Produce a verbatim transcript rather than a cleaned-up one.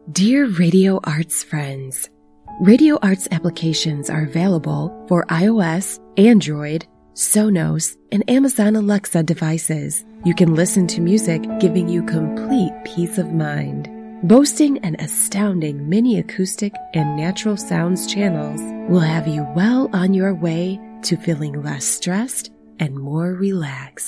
Dear Radio Arts friends, Radio Arts applications are available for iOS, Android, Sonos, and Amazon Alexa devices. You can listen to music, giving you complete peace of mind. Boasting an astounding mini acoustic and natural sounds channels will have you well on your way to feeling less stressed and more relaxed.